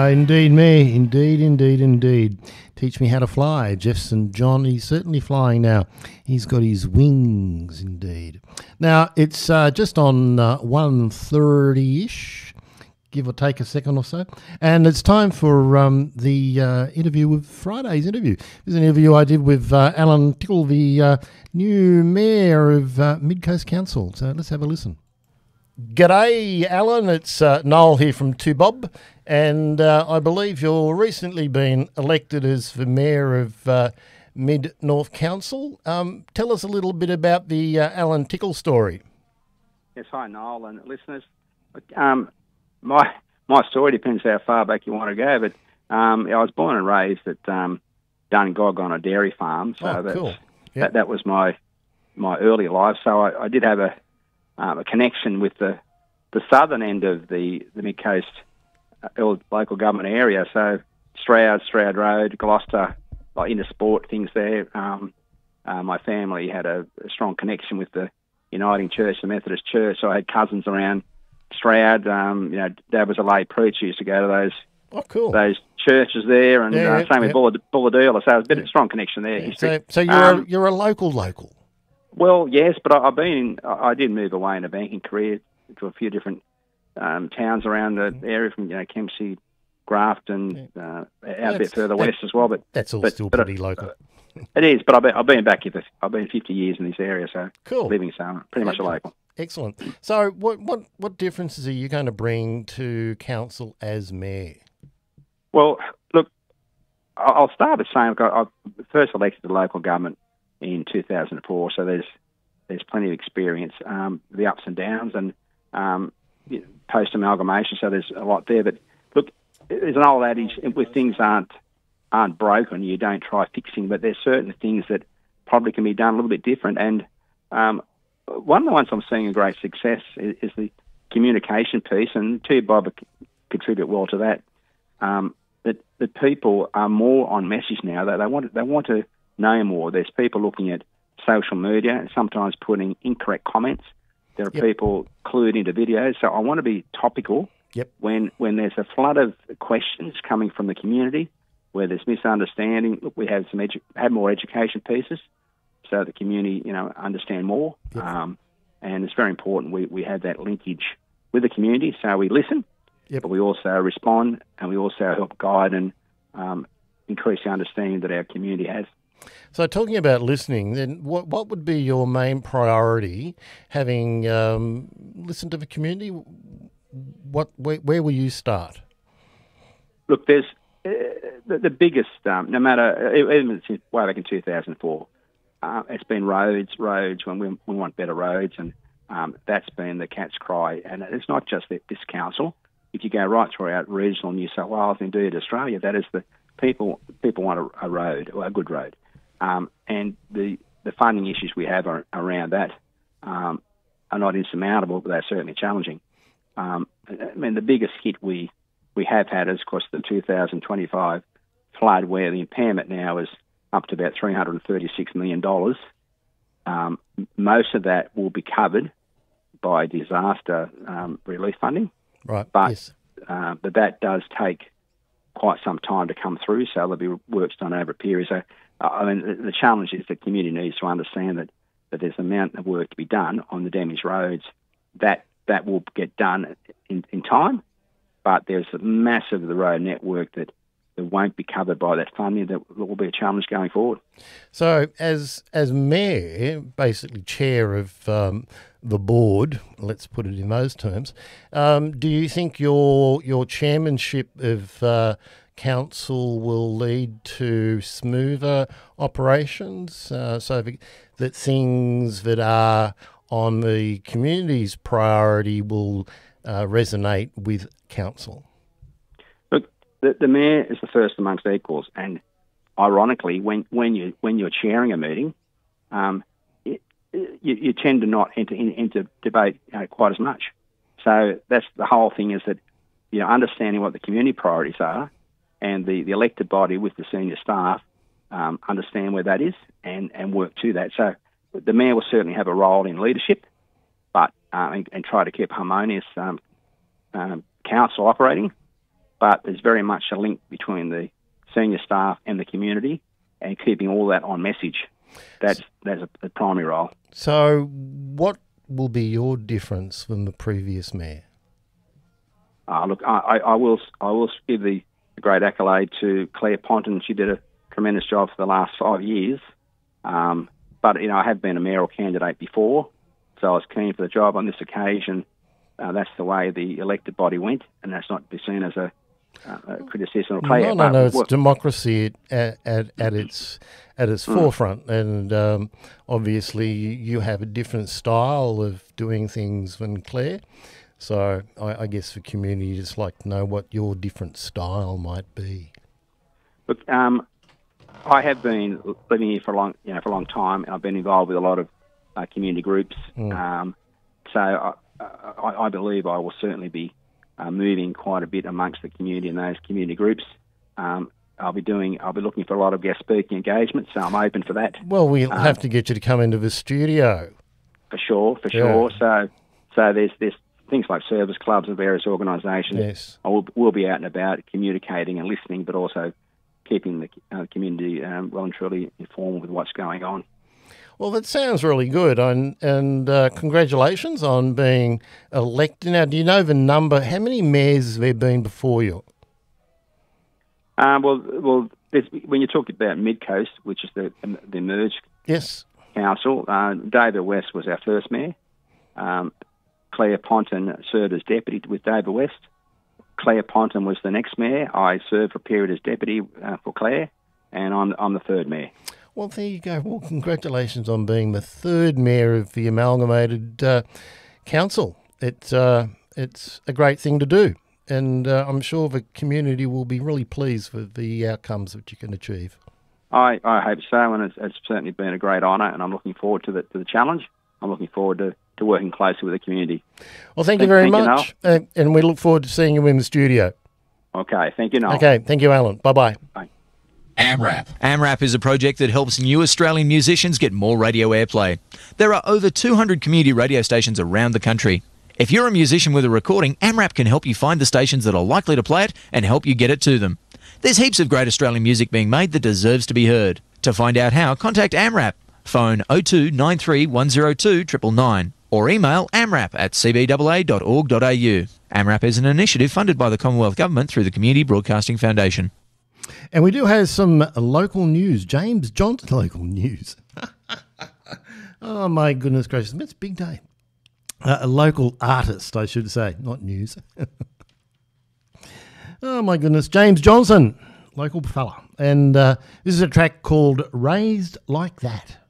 Indeed, me. Indeed. Teach me how to fly. Jeff St. John, he's certainly flying now. He's got his wings, indeed. Now, it's just on 1:30-ish, give or take a second or so. And it's time for the interview with Friday's interview. This is an interview I did with Alan Tickle, the new mayor of Mid Coast Council. So let's have a listen. G'day, Alan. It's Noel here from 2Bob, and I believe you've recently been elected as the mayor of Mid North Council. Tell us a little bit about the Alan Tickle story. Yes, hi, Noel and listeners. My story depends how far back you want to go, but I was born and raised at Dungog on a dairy farm, so cool. Yep. that was my early life. So I did have a connection with the southern end of the Mid-Coast local government area. So Stroud Road, Gloucester, like inter sport things there. My family had a strong connection with the Uniting Church, the Methodist Church. So I had cousins around Stroud. Dad was a lay preacher, used to go to those churches there, and same with Bulladoola. So it was a bit of a strong connection there. Yeah. So you're a local. Well, yes, but I did move away in a banking career to a few different towns around the area, from Kempsey, Grafton, out a bit further west as well. But that's still pretty local. It is, but I've been back here. I've been 50 years in this area, so cool. Living, so pretty much a local. Excellent. So, what differences are you going to bring to council as mayor? Well, look, I'll start with saying I first elected to local government in 2004, so there's plenty of experience, the ups and downs, and post amalgamation. So there's a lot there. But look, there's an old adage: with things aren't broken, you don't try fixing. But there's certain things that probably can be done a little bit different. And one of the ones I'm seeing a great success is the communication piece, and 2Bob contribute well to that. That people are more on message now. They want to know more. There's people looking at social media and sometimes putting incorrect comments. There are people clued into videos. So I want to be topical when there's a flood of questions coming from the community, where there's misunderstanding. Look, we have have more education pieces so the community understand more. And it's very important we have that linkage with the community. So we listen, but we also respond, and we also help guide and increase the understanding that our community has. So talking about listening, then what would be your main priority, having listened to the community? Where will you start? Look, there's the biggest, no matter, even since way back in 2004, it's been roads when we want better roads, and that's been the cat's cry. And it's not just this council. If you go right throughout regional New South Wales, indeed Australia, that is the people want a road, or a good road. And the funding issues we have around that are not insurmountable, but they're certainly challenging. The biggest hit we have had is, of course, the 2025 flood, where the impairment now is up to about $336 million. Most of that will be covered by disaster relief funding. Right. But that does take quite some time to come through, so there'll be works done over a period. So, the challenge is the community needs to understand that there's an amount of work to be done on the damaged roads. That will get done in time, but there's a massive of the road network that won't be covered by that funding. That will be a challenge going forward. So, as mayor, basically chair of the board, let's put it in those terms, do you think your chairmanship of council will lead to smoother operations, so that things that are on the community's priority will resonate with council? Look, the mayor is the first amongst equals, and ironically, when you're chairing a meeting, you tend to not enter into debate quite as much. So that's the whole thing, is that understanding what the community priorities are, and the elected body with the senior staff understand where that is and work to that. So the mayor will certainly have a role in leadership, but and try to keep harmonious council operating. but there's very much a link between the senior staff and the community, and keeping all that on message. That's a primary role. So what will be your difference from the previous mayor? Look, I will give the great accolade to Claire Ponton. She did a tremendous job for the last 5 years. But, I have been a mayoral candidate before, so I was keen for the job. On this occasion, that's the way the elected body went, and that's not to be seen as a criticism of Claire. No, it's democracy at its forefront, and obviously you have a different style of doing things than Claire. So I guess the community just like to know what your different style might be. Look, I have been living here for a long time, and I've been involved with a lot of community groups. So I believe I will certainly be moving quite a bit amongst the community and those community groups. I'll be looking for a lot of guest speaking engagements, so I'm open for that. Well, we'll have to get you to come into the studio. For sure. So there's things like service clubs and various organisations. Yes. We'll be out and about communicating and listening, but also keeping the community well and truly informed with what's going on. Well, that sounds really good, and congratulations on being elected. Now, do you know the number? How many mayors have there been before you? Well, when you talk about Mid-Coast, which is the merged council, David West was our first mayor. Claire Ponton served as deputy with David West. Claire Ponton was the next mayor. I served for a period as deputy for Claire, and I'm the third mayor. Well, there you go. Well, congratulations on being the third mayor of the amalgamated council. It's a great thing to do, and I'm sure the community will be really pleased with the outcomes that you can achieve. I hope so, and it's certainly been a great honour, and I'm looking forward to the challenge. I'm looking forward to working closely with the community. Well, thank you very much, and we look forward to seeing you in the studio. Okay, thank you, Noel. Okay, thank you, Alan. Bye-bye. Bye. AMRAP. AMRAP is a project that helps new Australian musicians get more radio airplay. There are over 200 community radio stations around the country. If you're a musician with a recording, AMRAP can help you find the stations that are likely to play it and help you get it to them. There's heaps of great Australian music being made that deserves to be heard. To find out how, contact AMRAP. Phone 02 93 102 999 or email amrap@cbaa.org.au. AMRAP is an initiative funded by the Commonwealth Government through the Community Broadcasting Foundation. And we do have some local news. James Johnson, local news. Oh, my goodness gracious. It's a big day. A local artist, I should say, not news. Oh, my goodness. James Johnson, local fella. And this is a track called Raised Like That.